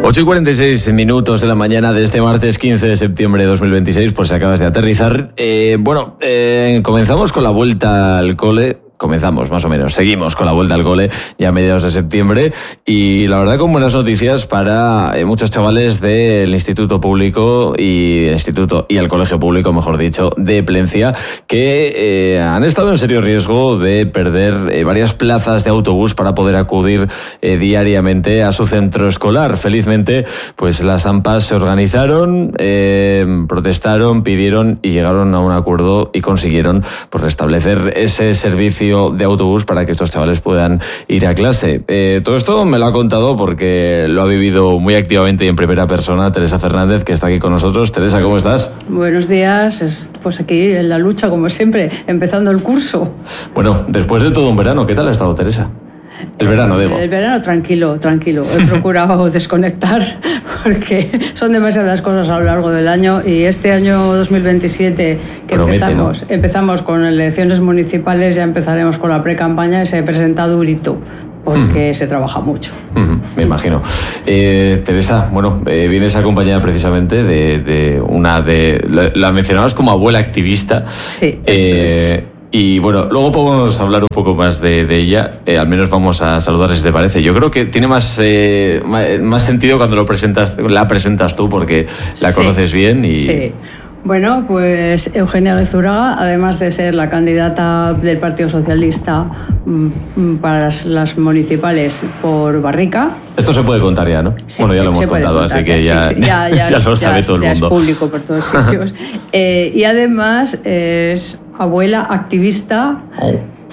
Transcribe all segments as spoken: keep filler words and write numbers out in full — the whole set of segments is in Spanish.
ocho y cuarenta y seis minutos de la mañana de este martes quince de septiembre de dos mil veintiséis, por si acabas de aterrizar. Eh, bueno, eh, comenzamos con la vuelta al cole. Comenzamos, más o menos. Seguimos con la vuelta al cole ya a mediados de septiembre y la verdad con buenas noticias para eh, muchos chavales del Instituto Público y el Instituto y el Colegio Público, mejor dicho, de Plencia, que eh, han estado en serio riesgo de perder eh, varias plazas de autobús para poder acudir eh, diariamente a su centro escolar. Felizmente, pues las AMPAs se organizaron, eh, protestaron, pidieron y llegaron a un acuerdo y consiguieron pues, restablecer ese servicio de autobús para que estos chavales puedan ir a clase. Eh, todo esto me lo ha contado porque lo ha vivido muy activamente y en primera persona Teresa Fernández, que está aquí con nosotros. Teresa, ¿cómo estás? Buenos días, pues aquí en la lucha como siempre, empezando el curso. Bueno, después de todo un verano, ¿qué tal ha estado Teresa? El verano, digo. El verano tranquilo, tranquilo. He procurado desconectar porque son demasiadas cosas a lo largo del año y este año dos mil veintisiete que Promete, empezamos, ¿no? empezamos con elecciones municipales, ya empezaremos con la pre-campaña y se presenta durito. Porque uh-huh. se trabaja mucho. Uh-huh, me imagino. Eh, Teresa, bueno, eh, vienes acompañada precisamente de, de una de... La, la mencionabas como abuela activista. Sí, eso eh, es. Y bueno, luego podemos hablar un poco más de, de ella. Eh, al menos vamos a saludar si te parece. Yo creo que tiene más, eh, más sentido cuando lo presentas, la presentas tú, porque la sí. conoces bien y... Sí. Bueno, pues Eugenia de Zuraga, además de ser la candidata del Partido Socialista para las, las municipales por Barrica. Esto se puede contar ya, ¿no? Sí, bueno, ya sí, lo hemos contado, contar, así que ya, sí, sí, ya, ya, ya lo ya sabe es, todo el ya mundo. Es público por todos sitios. eh, y además es abuela activista oh.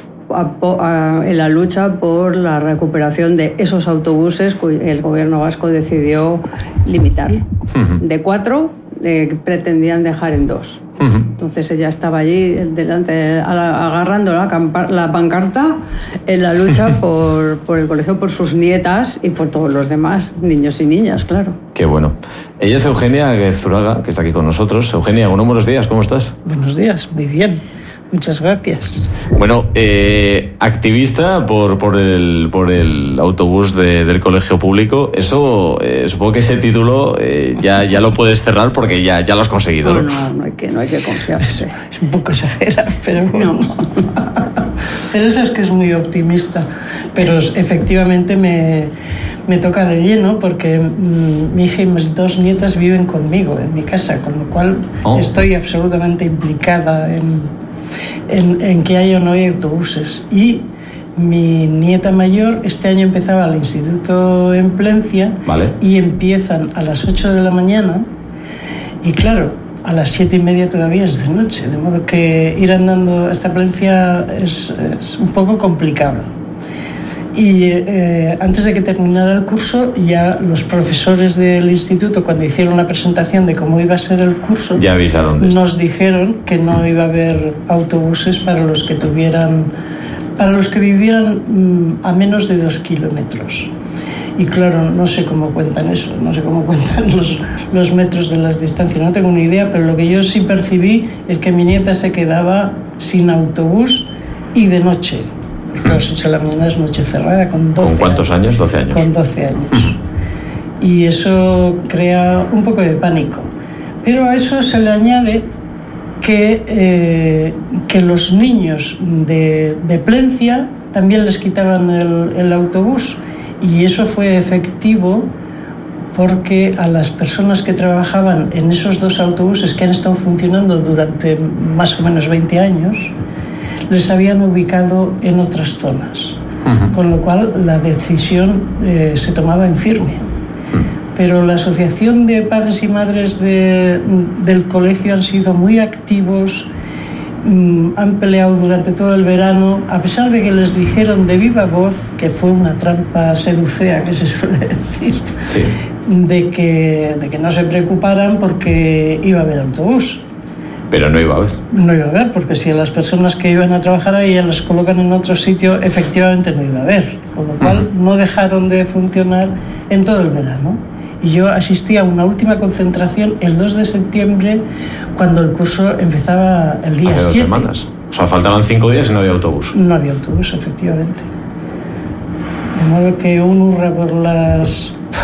a, a, en la lucha por la recuperación de esos autobuses que el gobierno vasco decidió limitar. Uh-huh. De cuatro eh, pretendían dejar en dos. Uh-huh. Entonces ella estaba allí delante, agarrando la, campa, la pancarta en la lucha por, por el colegio, por sus nietas y por todos los demás, niños y niñas, claro. Qué bueno. Ella es Eugenia Zuraga, que está aquí con nosotros. Eugenia, buenos días, ¿cómo estás? Buenos días, muy bien. Muchas gracias. Bueno, eh, activista por, por, el, por el autobús de, del colegio público. Eso, eh, supongo que ese título eh, ya, ya lo puedes cerrar porque ya, ya lo has conseguido. No, no, no hay que, no hay que confiarse. Es, es un poco exagerado, pero bueno. No. Pero eso es que es muy optimista. Pero efectivamente me, me toca de lleno porque mmm, mi hija y mis dos nietas viven conmigo en mi casa, con lo cual oh. estoy absolutamente implicada en... En, en que haya o no hay autobuses. Y mi nieta mayor este año empezaba al instituto en Plencia vale. y empiezan a las ocho de la mañana y claro, a las siete y media todavía es de noche, de modo que ir andando hasta Plencia es, es un poco complicado. Y eh, antes de que terminara el curso, ya los profesores del instituto, cuando hicieron la presentación de cómo iba a ser el curso, ya avisaron de esto. Nos dijeron que no iba a haber autobuses para los que tuvieran, para los que vivieran mmm, a menos de dos kilómetros. Y claro, no sé cómo cuentan eso, no sé cómo cuentan los, los metros de las distancias, no tengo ni idea, pero lo que yo sí percibí es que mi nieta se quedaba sin autobús y de noche. A las ocho de la mañana es noche cerrada con doce ¿Con cuántos años? años? doce años. Con doce años. Uh-huh. Y eso crea un poco de pánico. Pero a eso se le añade que, eh, que los niños de, de Plencia también les quitaban el, el autobús. Y eso fue efectivo porque a las personas que trabajaban en esos dos autobuses que han estado funcionando durante más o menos veinte años, les habían ubicado en otras zonas, uh-huh. con lo cual la decisión eh, se tomaba en firme. Uh-huh. Pero la Asociación de Padres y Madres de, del colegio han sido muy activos, mmm, han peleado durante todo el verano, a pesar de que les dijeron de viva voz, que fue una trampa seducea, que se suele decir, sí. de, que, de que no se preocuparan porque iba a haber autobús. Pero no iba a haber. No iba a haber, porque si a las personas que iban a trabajar ahí las colocan en otro sitio, efectivamente no iba a haber. Con lo cual uh-huh. no dejaron de funcionar en todo el verano. Y yo asistí a una última concentración el dos de septiembre, cuando el curso empezaba el día siete. Hace dos semanas. O sea, faltaban cinco días y no había autobús. No había autobús, efectivamente. De modo que un hurra por las,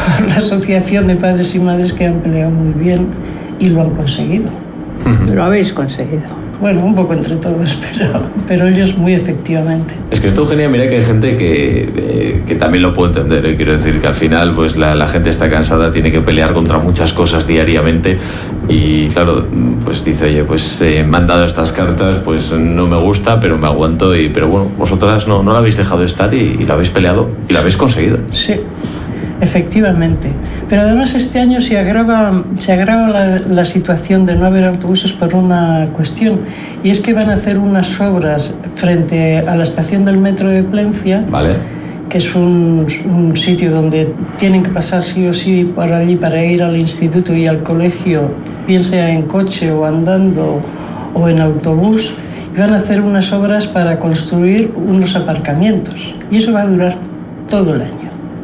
la Asociación de Padres y Madres, que han peleado muy bien y lo han conseguido. Lo habéis conseguido. Bueno, un poco entre todos, pero, pero ellos muy efectivamente. Es que esto, Eugenia, mira que hay gente que, eh, que también lo puedo entender, ¿eh? Quiero decir que al final pues la, la gente está cansada, tiene que pelear contra muchas cosas diariamente y claro, pues dice, oye, pues eh, me han dado estas cartas, pues no me gusta, pero me aguanto, y, pero bueno, vosotras no, no la habéis dejado estar y, y lo habéis peleado y lo habéis conseguido. Sí. Efectivamente. Pero además este año se agrava, se agrava la, la situación de no haber autobuses por una cuestión, y es que van a hacer unas obras frente a la estación del metro de Plencia, vale, que es un, un sitio donde tienen que pasar sí o sí por allí para ir al instituto y al colegio, bien sea en coche o andando o en autobús, y van a hacer unas obras para construir unos aparcamientos, y eso va a durar todo el año.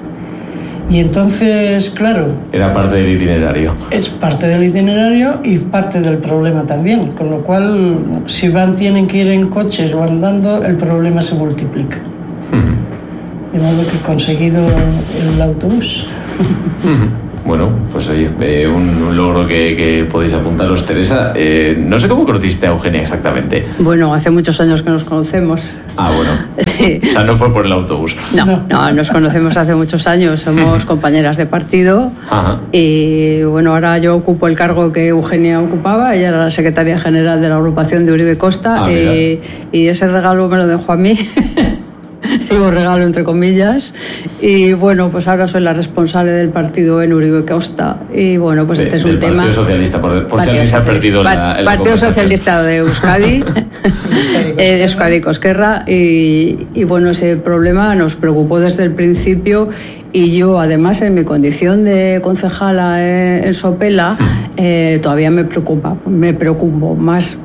Y entonces, claro... Era parte del itinerario. Es parte del itinerario y parte del problema también, con lo cual, si van, tienen que ir en coches o andando, el problema se multiplica. Uh-huh. De modo que he conseguido el autobús. Uh-huh. Bueno, pues oye, eh, un, un logro que, que podéis apuntaros, Teresa. Eh, no sé cómo conociste a Eugenia exactamente. Bueno, hace muchos años que nos conocemos. Ah, bueno. Sí. O sea, no fue por el autobús. No, no, no, nos conocemos hace muchos años. Somos compañeras de partido. Ajá. Y bueno, ahora yo ocupo el cargo que Eugenia ocupaba. Ella era la secretaria general de la agrupación de Uribe Costa. Ah, y, y ese regalo me lo dejó a mí. Digo regalo entre comillas, y bueno, pues ahora soy la responsable del partido en Uribe Costa, y bueno, pues de, este es un tema... Partido Socialista, por, por si alguien se ha perdido la, la Partido Socialista de Euskadi, eh, Euskadi Cosquerra, y, y bueno, ese problema nos preocupó desde el principio, y yo además en mi condición de concejala en Sopela eh, todavía me preocupa, me preocupo más,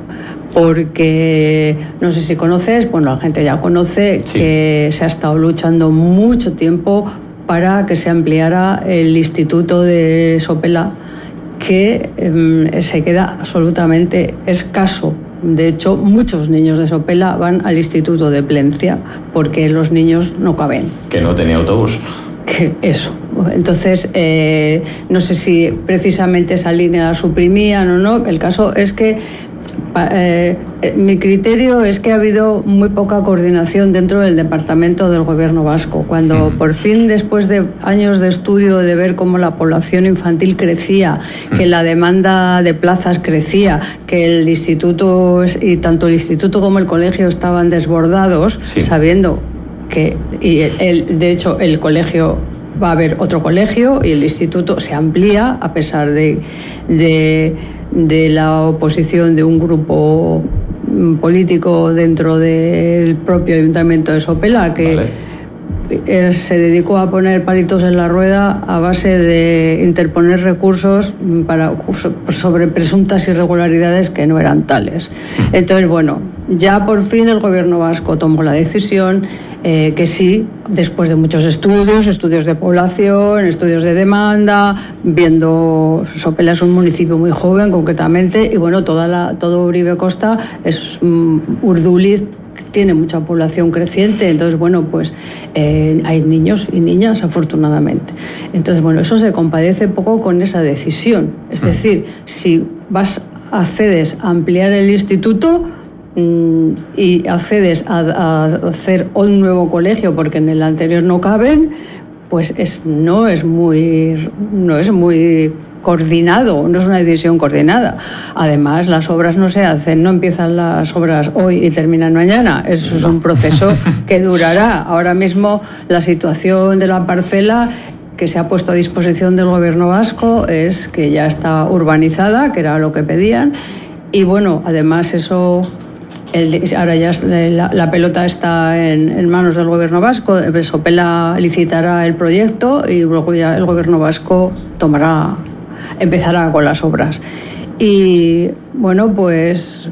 porque no sé si conoces, bueno, la gente ya conoce, sí, que se ha estado luchando mucho tiempo para que se ampliara el instituto de Sopela, que eh, se queda absolutamente escaso. De hecho, muchos niños de Sopela van al instituto de Plencia porque los niños no caben. Que no tenía autobús. Que eso. Entonces, eh, no sé si precisamente esa línea la suprimían o no. El caso es que Eh, mi criterio es que ha habido muy poca coordinación dentro del departamento del gobierno vasco. Cuando mm. por fin, después de años de estudio, de ver cómo la población infantil crecía, mm. que la demanda de plazas crecía, que el instituto, y tanto el instituto como el colegio estaban desbordados, sí, sabiendo que, y el, de hecho, el colegio va a haber otro colegio y el instituto se amplía a pesar de, de, de la oposición de un grupo político dentro del propio ayuntamiento de Sopela, que vale. se dedicó a poner palitos en la rueda a base de interponer recursos para, sobre presuntas irregularidades que no eran tales. Entonces, bueno, ya por fin el gobierno vasco tomó la decisión eh, que sí, después de muchos estudios, estudios de población, estudios de demanda, viendo, Sopela es un municipio muy joven concretamente, y bueno, toda la, todo Uribe Costa es um, Urduliz, tiene mucha población creciente, entonces bueno, pues eh, hay niños y niñas afortunadamente. Entonces bueno, eso se compadece poco con esa decisión. Es decir, si vas, accedes a ampliar el instituto mmm, y accedes a, a hacer un nuevo colegio porque en el anterior no caben, pues es, no es muy, no es muy coordinado, no es una decisión coordinada. Además, las obras no se hacen, no empiezan las obras hoy y terminan mañana. Eso es un proceso que durará. Ahora mismo la situación de la parcela que se ha puesto a disposición del gobierno vasco es que ya está urbanizada, que era lo que pedían, y bueno, además eso... El, ahora ya la, la pelota está en, en manos del gobierno vasco. Sopela licitará el proyecto y luego ya el gobierno vasco tomará, empezará con las obras. Y bueno, pues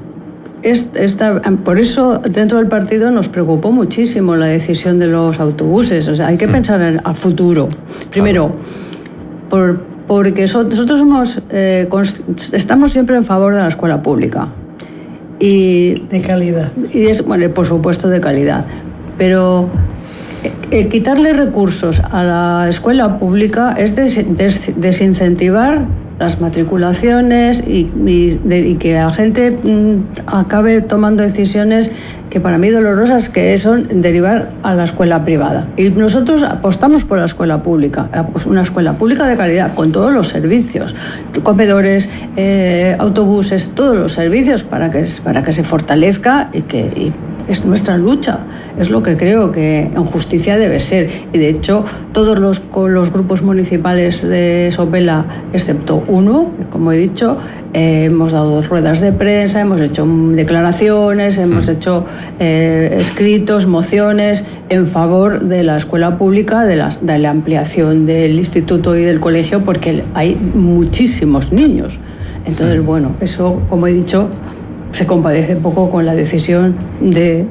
esta, por eso dentro del partido nos preocupó muchísimo la decisión de los autobuses. O sea, hay que sí. pensar en, a futuro. Primero, por, porque so, nosotros somos, eh, estamos siempre en favor de la escuela pública. Y, de calidad. Y es, bueno, por supuesto, de calidad. Pero el quitarle recursos a la escuela pública es des, des, desincentivar las matriculaciones y, y, de, y que la gente mm, acabe tomando decisiones que para mí dolorosas, que son derivar a la escuela privada. Y nosotros apostamos por la escuela pública, una escuela pública de calidad, con todos los servicios, comedores, eh, autobuses, todos los servicios para que, para que se fortalezca y que... Y, es nuestra lucha, es lo que creo que en justicia debe ser. Y de hecho, todos los, los grupos municipales de Sopela, excepto uno, como he dicho, eh, hemos dado dos ruedas de prensa, hemos hecho declaraciones, hemos sí. hecho eh, escritos, mociones en favor de la escuela pública, de la, de la ampliación del instituto y del colegio, porque hay muchísimos niños. Entonces, sí. bueno, eso, como he dicho, se compadece un poco con la decisión de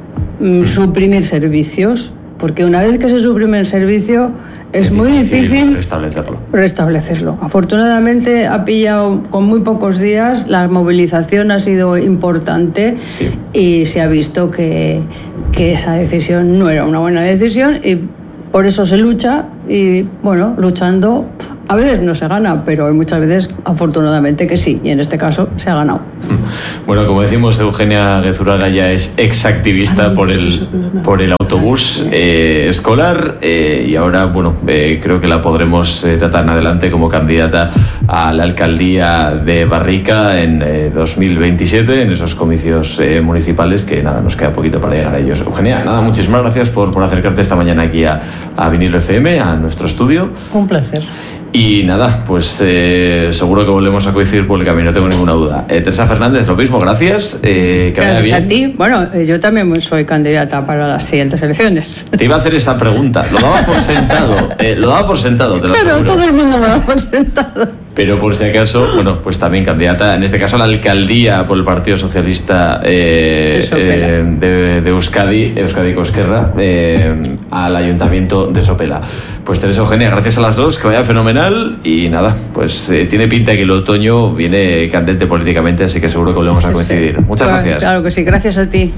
mm, suprimir servicios, porque una vez que se suprime el servicio es, es muy difícil, difícil restablecerlo. restablecerlo. Afortunadamente ha pillado con muy pocos días, la movilización ha sido importante sí. y se ha visto que, que esa decisión no era una buena decisión y por eso se lucha y, bueno, luchando a veces no se gana, pero muchas veces afortunadamente que sí, y en este caso se ha ganado. Bueno, como decimos, Eugenia Guezurraga ya es exactivista por el, por el autobús eh, escolar eh, y ahora, bueno, eh, creo que la podremos eh, tratar en adelante como candidata a la alcaldía de Barrica en eh, dos mil veintisiete, en esos comicios eh, municipales, que nada, nos queda poquito para llegar a ellos. Eugenia, nada, muchísimas gracias por, por acercarte esta mañana aquí a, a Vinilo F M, a nuestro estudio. Un placer. Y nada, pues eh, seguro que volvemos a coincidir por el camino, no tengo ninguna duda. Eh, Teresa Fernández, lo mismo, gracias. Eh, que gracias vaya bien. A ti. Bueno, yo también soy candidata para las siguientes elecciones. Te iba a hacer esa pregunta, lo daba por sentado, eh, lo daba por sentado, te lo Pero aseguro. todo el mundo me lo da por sentado. Pero por si acaso, bueno, pues también candidata, en este caso a la alcaldía por el Partido Socialista eh, eh, de, de Euskadi, Euskadi Cosquerra, eh, al Ayuntamiento de Sopela. Pues Teresa, Eugenia, gracias a las dos, que vaya fenomenal y nada, pues eh, tiene pinta que el otoño viene candente políticamente, así que seguro que volvemos a coincidir. Sí, sí. Muchas claro, gracias. Claro que sí, gracias a ti.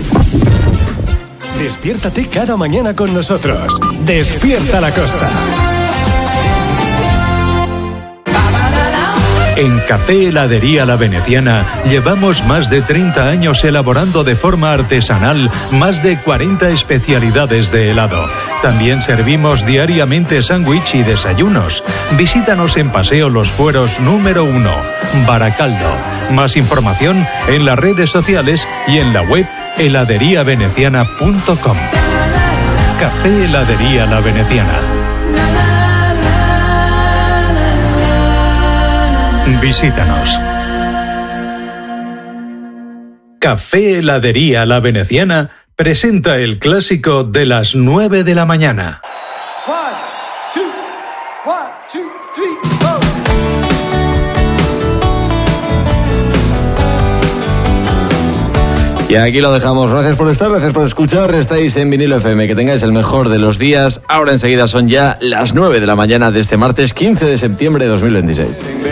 Despiértate cada mañana con nosotros. Despierta la Costa. En Café Heladería La Veneciana llevamos más de treinta años elaborando de forma artesanal más de cuarenta especialidades de helado. También servimos diariamente sándwich y desayunos. Visítanos en Paseo Los Fueros número uno, Baracaldo. Más información en las redes sociales y en la web heladería veneciana punto com. Café Heladería La Veneciana. Visítanos. Café Heladería La Veneciana presenta el clásico de las nueve de la mañana. One, two, one, two, three, go. Y aquí lo dejamos. Gracias por estar, gracias por escuchar. Estáis en Vinilo F M. Que tengáis el mejor de los días. Ahora enseguida son ya las nueve de la mañana de este martes quince de septiembre de dos mil veintiséis.